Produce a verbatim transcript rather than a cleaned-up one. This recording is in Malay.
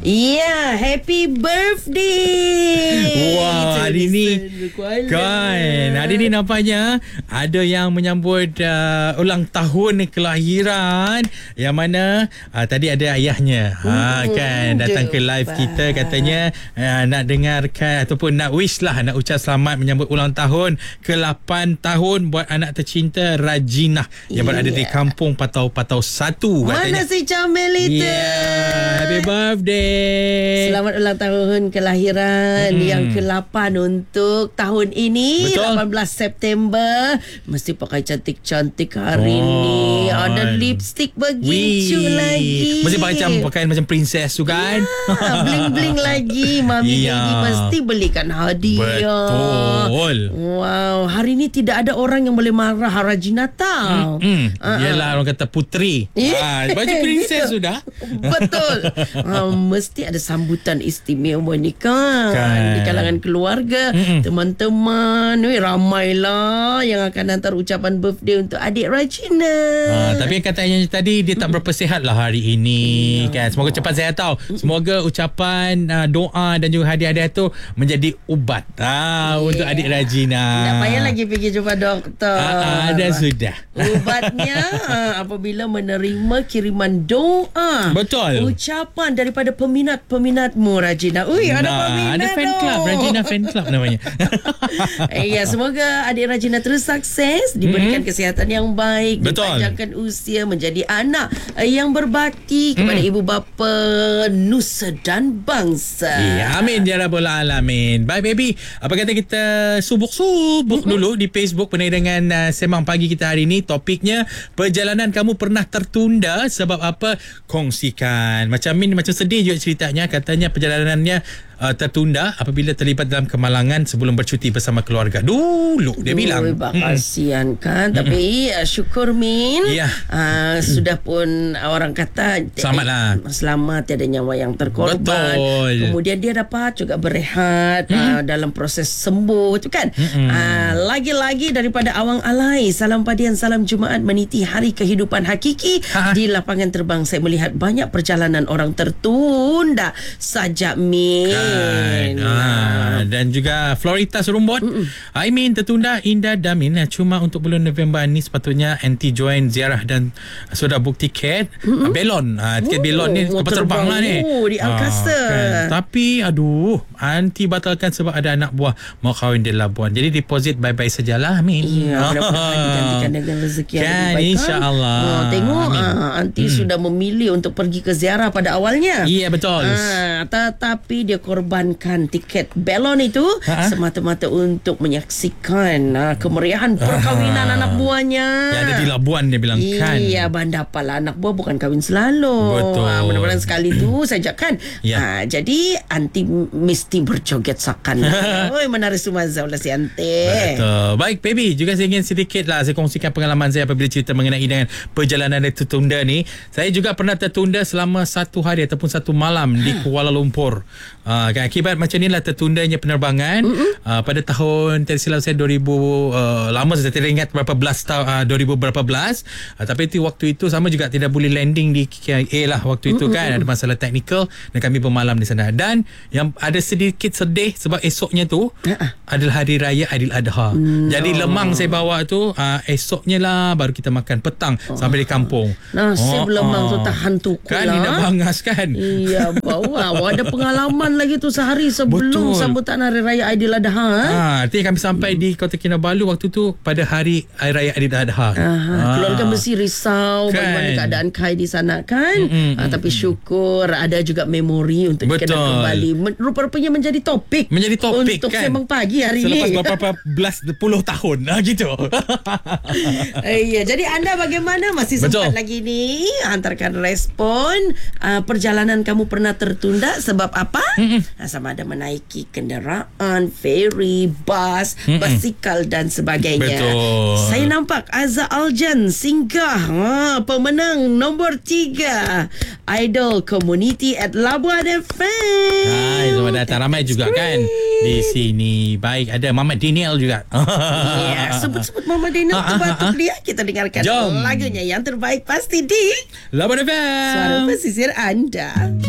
Ya, happy birthday. Wah, hari ni kan, hari ni nampaknya ada yang menyambut uh, ulang tahun kelahiran, yang mana uh, tadi ada ayahnya ha, kan datang ke live kita, katanya uh, nak dengarkan ataupun nak wish lah, nak ucap selamat menyambut ulang tahun ke lapan tahun buat anak tercinta Rajina yang yeah. berada di kampung Patau-Patau satu, katanya. Mana si comel itu? Yeah, happy birthday. Selamat ulang tahun kelahiran hmm. yang ke lapan untuk tahun ini. Betul. lapan belas September. Mesti pakai cantik-cantik hari oh. ni. Ada lipstick begitu Wee. lagi. Mesti macam pakaian macam princess tu kan. Ya, bling-bling lagi. Mami ya. Daddy mesti belikan hadiah. Betul. Wow, hari ni tidak ada orang yang boleh marah Rajina tau. Hmm. Uh-uh. Yelah, orang kata puteri. ah, baju princess sudah. Betul. uh, Mesti ada sambutan istimewa ni kan, kan. Di kalangan keluarga, Mm-mm. teman-teman. Weh, ramailah yang akan hantar ucapan birthday untuk adik Rajina. Ah, tapi katanya tadi dia tak berapa sihat lah hari ini, ya. kan. Semoga cepat sihat tau. Semoga ucapan, uh, doa dan juga hadiah-hadiah tu menjadi ubat ah, yeah. untuk adik Rajina. Tak payah lagi pergi jumpa doktor. Ah, ah, dah sudah. Ubatnya uh, apabila menerima kiriman doa. Betul. Ucapan daripada peminat-peminatmu, Rajina. Ui, ada nah, peminat ada fan club, Rajina fan club namanya. Ya, semoga adik Rajina terus sukses, diberikan mm-hmm. kesihatan yang baik, Betul. dipanjangkan usia, menjadi anak yang berbakti kepada mm. ibu bapa, nusa dan bangsa. Ya, amin ya rabbal alamin. Bye baby. Apa kata kita subuk-subuk mm-hmm. dulu di Facebook penuh dengan uh, Sembang Pagi kita hari ini. Topiknya, perjalanan kamu pernah tertunda sebab apa? Kongsikan. Macam Min macam sedih juga ceritanya, katanya perjalanannya uh, tertunda apabila terlibat dalam kemalangan sebelum bercuti bersama keluarga. Dulu dia Dulu, bilang kasihan kan. Mm-mm. Tapi uh, syukur Min yeah. uh, sudah pun uh, orang kata selamatlah, eh, selamat, tiada nyawa yang terkorban. Betul. Kemudian dia dapat juga berehat uh, dalam proses sembuh tu kan. uh, Lagi-lagi daripada awang alai, salam padian, salam Jumaat meniti hari kehidupan hakiki. Ha-ha. Di lapangan terbang saya melihat banyak perjalanan orang tertunda saja Min. Kan. Ah, dan juga Floritas Rumbot. I mean tertunda Indah Damin cuma untuk bulan November ni. Sepatutnya anti join ziarah dan sudah book tiket uh, belon. Ah, tiket oh, belon ni kapal terbang lah ni. Oh, di angkasa. Ah, kan. Tapi aduh, anti batalkan sebab ada anak buah mau kahwin di Labuan. Jadi deposit bye-bye sajalah Min. Ya, mudah-mudahan digantikan dengan rezeki yang kan, lebih baik. InsyaAllah. Oh, tengok ah, anti hmm. sudah memilih untuk pergi ke ziarah pada awalnya. Iya, betul. Ah, tetapi dia korbankan tiket belon itu Ha-ha? semata-mata untuk menyaksikan ah, kemeriahan perkahwinan ah. anak buahnya. Yang ada di Labuan dia bilang kan. Iya, bandapalah anak buah bukan kahwin selalu. Betul. Ah, mudah-mudahan sekali tu saja kan. Ya. Ah, jadi anti mesti berjoget sakan. Oi, menarik sumazau lah si anti. Betul. Baik baby, juga saya ingin sedikit lah saya kongsikan pengalaman saya apabila cerita mengenai dengan perjalanan yang tertunda ni. Saya juga pernah tertunda selama satu hari ataupun satu malam di Kuala Lumpur. Uh, kan, akibat macam inilah tertundanya penerbangan uh, pada tahun tak silap saya dua ribu uh, lama saya tidak ingat berapa belas tahun uh, dua ribu berapa belas uh, tapi itu waktu itu sama juga tidak boleh landing di K L A lah waktu itu kan, ada masalah teknikal dan kami bermalam di sana. Dan yang ada sedikit sedih sebab esoknya tu adalah hari raya Aidiladha. Hmm. Jadi lemang saya bawa tu uh, esoknya lah baru kita makan petang oh. sampai di kampung. Nasib oh, lemang oh. tu tahan tukul kan, lah. Kan dah bangas kan. Iya, bawa ada pengalaman lagi tu sehari sebelum Betul. sambutan hari raya Aidiladha. Ha, artinya kami sampai hmm. di Kota Kinabalu waktu tu pada hari hari raya Aidiladha. Ha, keluarga mesti risau kan. Bagaimana keadaan Kai di sana kan. Hmm, ha, tapi syukur ada juga memori untuk kita kembali. Rupa-rupanya menjadi topik. Menjadi topik untuk kan. Sembang Pagi hari Selepas ini. Selepas berapa belas puluh tahun lah gitu. Iya, jadi anda bagaimana? Masih sempat Betul. lagi ni hantarkan respon. Uh, perjalanan kamu pernah tertunda sebab apa? Mm-mm. Sama ada menaiki kenderaan, ferry, bas, Mm-mm. basikal dan sebagainya. Betul. Saya nampak Azza Aljan singgah ha, pemenang nombor tiga Idol Community at Labuan F M. Hai, selamat datang. Ramai juga kan di sini. Baik, ada Muhammad Daniel juga. Ya, sebut-sebut Muhammad Daniel tu batuk dia. Kita dengarkan Jom. lagunya yang terbaik pasti di Labuan F M. Suara pesisir anda.